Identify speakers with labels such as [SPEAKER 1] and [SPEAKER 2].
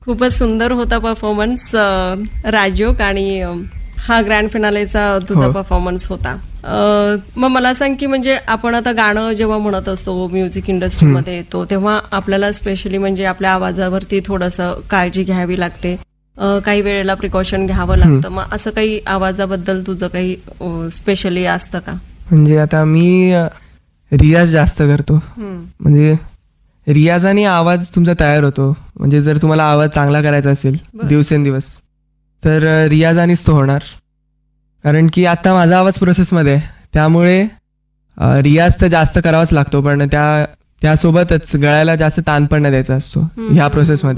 [SPEAKER 1] खूपच सुंदर होता परफॉर्मन्स राजयोग आणि हा ग्रँड फिनालेचा तुझा
[SPEAKER 2] हो.
[SPEAKER 1] परफॉर्मन्स होता. मग मला सांग की म्हणजे आपण आता गाणं जेव्हा म्हणत असतो म्युझिक इंडस्ट्रीमध्ये येतो तेव्हा आपल्याला स्पेशली म्हणजे आपल्या आवाजावरती थोडंसं काळजी घ्यावी लागते. काही वेळेला प्रिकॉशन घ्यावं लागतं. मग असं काही आवाजाबद्दल तुझं काही स्पेशली असतं का?
[SPEAKER 2] म्हणजे आता मी रियाज जास्त करतो. म्हणजे रियाजाने आवाज तुमचा तयार होतो. म्हणजे जर तुम्हाला आवाज चांगला करायचा असेल दिवसेंदिवस तर रियाजानेच तो होणार. कारण की आता माझा आवाज प्रोसेसमध्ये आहे, त्यामुळे रियाज तर जास्त करावाच लागतो. पण त्यासोबतच गळ्याला जास्त ताण पण नाही द्यायचा असतो ह्या प्रोसेसमध्ये.